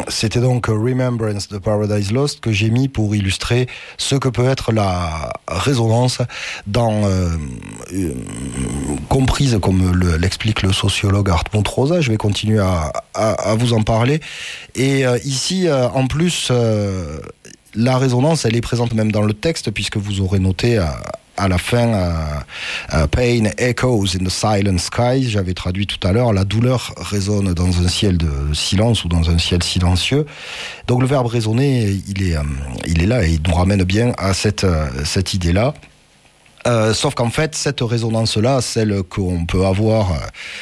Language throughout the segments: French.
C'était donc Remembrance de Paradise Lost que j'ai mis pour illustrer ce que peut être la résonance comprise comme l'explique le sociologue Hartmut Rosa. Je vais continuer à vous en parler. Et ici, en plus, la résonance, elle est présente même dans le texte, puisque vous aurez noté à la fin, Pain echoes in the silent sky. J'avais traduit tout à l'heure, la douleur résonne dans un ciel de silence ou dans un ciel silencieux. Donc le verbe résonner, il est là et il nous ramène bien à cette idée-là. Sauf qu'en fait, cette résonance-là, celle qu'on peut avoir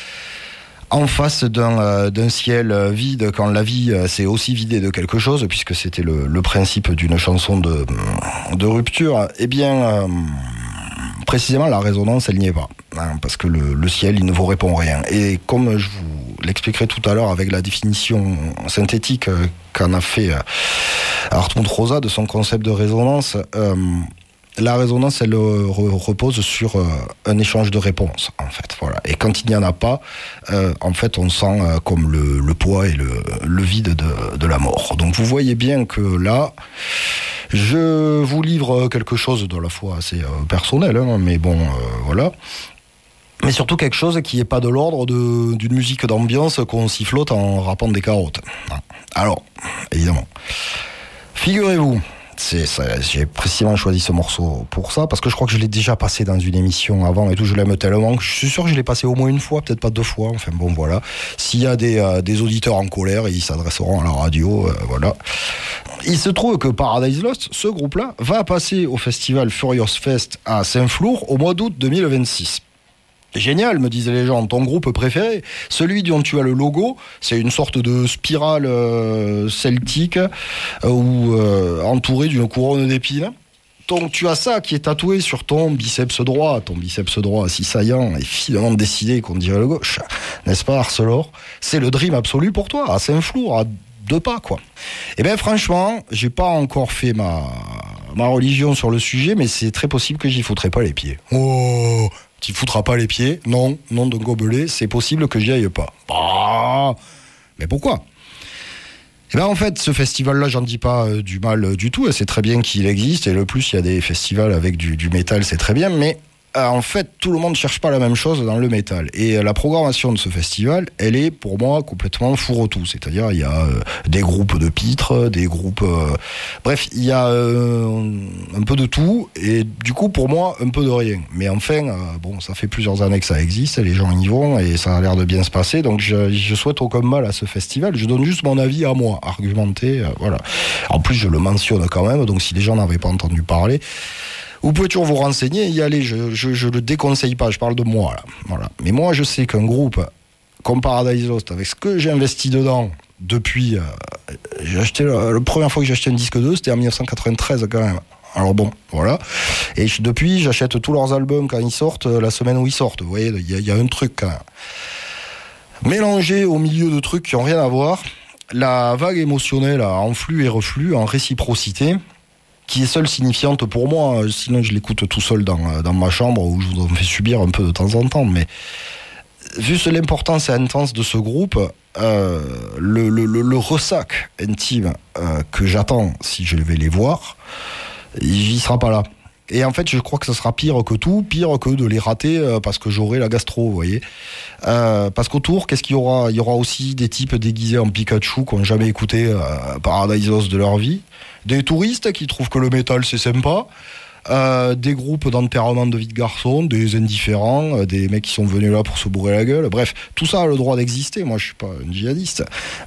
en face d'un ciel vide, quand la vie s'est aussi vidée de quelque chose, puisque c'était le principe d'une chanson de rupture, eh bien, précisément, la résonance, elle n'y est pas. Hein, parce que le ciel, il ne vous répond rien. Et comme je vous l'expliquerai tout à l'heure avec la définition synthétique qu'en a fait Hartmut Rosa de son concept de résonance, la résonance, elle repose sur un échange de réponses, en fait. Voilà. Et quand il n'y en a pas, en fait, on sent comme le poids et le vide de la mort. Donc vous voyez bien que là, je vous livre quelque chose de la fois assez personnel, hein, mais bon, voilà. Mais surtout quelque chose qui n'est pas de l'ordre d'une musique d'ambiance qu'on sifflote en râpant des carottes. Alors, évidemment, figurez-vous, j'ai précisément choisi ce morceau pour ça, parce que je crois que je l'ai déjà passé dans une émission avant et tout, je l'aime tellement que je suis sûr que je l'ai passé au moins une fois, peut-être pas 2 fois, enfin bon voilà. S'il y a des auditeurs en colère, ils s'adresseront à la radio, voilà. Il se trouve que Paradise Lost, ce groupe-là, va passer au festival Furious Fest à Saint-Flour au mois d'août 2026. Génial, me disaient les gens, ton groupe préféré, celui dont tu as le logo, c'est une sorte de spirale celtique entourée d'une couronne d'épines. Donc tu as ça qui est tatoué sur ton biceps droit si saillant et finement décidé qu'on dirait le gauche, n'est-ce pas Arcelor? C'est le dream absolu pour toi, à Saint-Flour, à 2 pas quoi. Et bien franchement, j'ai pas encore fait ma religion sur le sujet, mais c'est très possible que j'y foutrais pas les pieds. Oh, tu foutras pas les pieds? Non, nom de gobelet, c'est possible que j'y aille pas. Bah, mais pourquoi? Eh bien en fait, ce festival-là, j'en dis pas du mal du tout, c'est très bien qu'il existe, et le plus il y a des festivals avec du métal, c'est très bien, mais en fait, tout le monde ne cherche pas la même chose dans le métal. Et la programmation de ce festival, elle est pour moi complètement fourre-tout. C'est-à-dire, il y a des groupes de pitres, des groupes... bref, il y a un peu de tout. Et du coup, pour moi, un peu de rien. Mais enfin, bon, ça fait plusieurs années que ça existe. Les gens y vont et ça a l'air de bien se passer. Donc, je souhaite aucun mal à ce festival. Je donne juste mon avis à moi, argumenté. Voilà. En plus, je le mentionne quand même. Donc, si les gens n'avaient pas entendu parler... Vous pouvez toujours vous renseigner et y aller, je le déconseille pas, je parle de moi là. Voilà. Mais moi je sais qu'un groupe comme Paradise Lost, avec ce que j'ai investi dedans depuis, j'ai acheté la première fois que j'ai acheté un disque d'eux, c'était en 1993 quand même. Alors bon, voilà. Et depuis, j'achète tous leurs albums quand ils sortent, la semaine où ils sortent. Vous voyez, il y a un truc quand même. Mélangé au milieu de trucs qui n'ont rien à voir, la vague émotionnelle en flux et reflux, en réciprocité, qui est seule signifiante pour moi, sinon je l'écoute tout seul dans ma chambre où je vous en fais subir un peu de temps en temps, mais vu l'importance intense de ce groupe, le ressac intime que j'attends si je vais les voir, il sera pas là. Et en fait, je crois que ça sera pire que tout, pire que de les rater parce que j'aurai la gastro, vous voyez. Parce qu'autour, qu'est-ce qu'il y aura? Il y aura aussi des types déguisés en Pikachu qui n'ont jamais écouté Paradise Lost de leur vie. Des touristes qui trouvent que le métal c'est sympa. Des groupes d'enterrement de vie de garçons, des indifférents, des mecs qui sont venus là pour se bourrer la gueule. Bref, tout ça a le droit d'exister. Moi, je suis pas un djihadiste.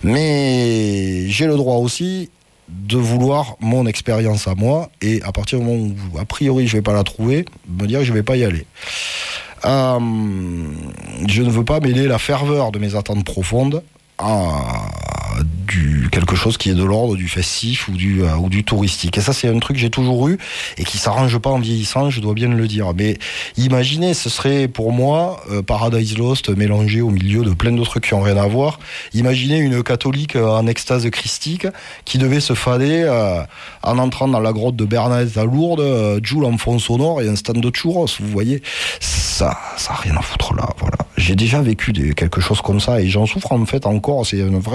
Mais j'ai le droit aussi de vouloir mon expérience à moi, et à partir du moment où a priori je vais pas la trouver, me dire que je vais pas y aller. Je ne veux pas mêler la ferveur de mes attentes profondes à quelque chose qui est de l'ordre du festif ou du touristique. Et ça, c'est un truc que j'ai toujours eu et qui s'arrange pas en vieillissant, je dois bien le dire. Mais imaginez, ce serait pour moi Paradise Lost mélangé au milieu de plein de trucs qui n'ont rien à voir. Imaginez une catholique en extase christique qui devait se fader en entrant dans la grotte de Bernadette à Lourdes, Joule en fond sonore et un stand de churros. Vous voyez, ça a rien à foutre là. Voilà. J'ai déjà vécu quelque chose comme ça et j'en souffre en fait encore. C'est vraiment une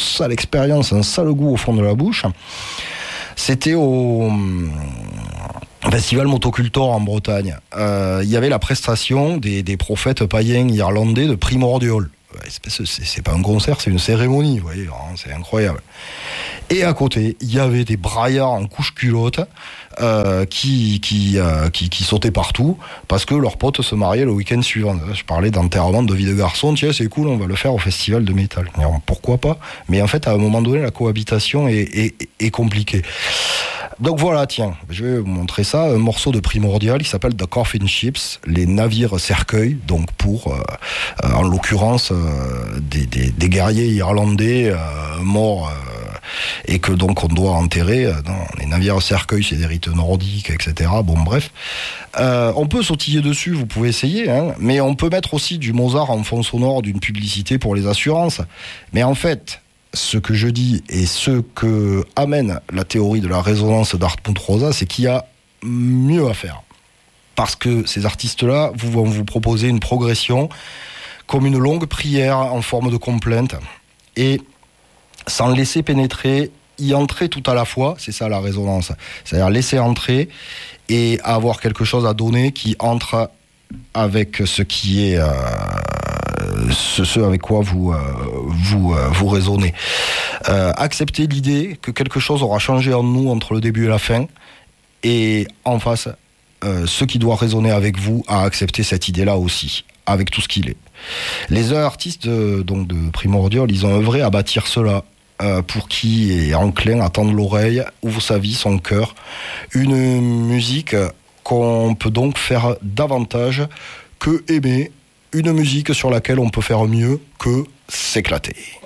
sale expérience, un sale goût au fond de la bouche. C'était au Festival Motocultor en Bretagne. Il y avait la prestation des prophètes païens irlandais de Primordial. C'est pas un concert, c'est une cérémonie, vous voyez, c'est incroyable. Et à côté, il y avait des braillards en couche-culotte qui sautaient partout parce que leurs potes se mariaient le week-end suivant. Je parlais d'enterrement de vie de garçon, tiens, c'est cool, on va le faire au festival de métal. Alors, pourquoi pas ? Mais en fait, à un moment donné, la cohabitation est compliquée. Donc voilà, tiens, je vais vous montrer ça, un morceau de Primordial qui s'appelle The Coffin Ships, les navires cercueils, donc pour, en l'occurrence, des guerriers irlandais morts et que donc on doit enterrer. Les navires cercueils, c'est des rites nordiques, etc. Bon, bref. On peut sautiller dessus, vous pouvez essayer, hein, mais on peut mettre aussi du Mozart en fond sonore d'une publicité pour les assurances. Mais en fait, ce que je dis et ce que amène la théorie de la résonance d'Hartmut Rosa, c'est qu'il y a mieux à faire. Parce que ces artistes-là vont vous proposer une progression comme une longue prière en forme de complainte et sans laisser pénétrer, y entrer tout à la fois, c'est ça la résonance. C'est-à-dire laisser entrer et avoir quelque chose à donner qui entre avec ce qui est ce avec quoi vous raisonnez. Accepter l'idée que quelque chose aura changé en nous entre le début et la fin, et en face, ce qui doit résonner avec vous a accepté cette idée-là aussi, avec tout ce qu'il est. Les artistes de Primordial, ils ont œuvré à bâtir cela. Pour qui est enclin à tendre l'oreille, ouvre sa vie, son cœur. Une musique qu'on peut donc faire davantage que aimer. Une musique sur laquelle on peut faire mieux que s'éclater.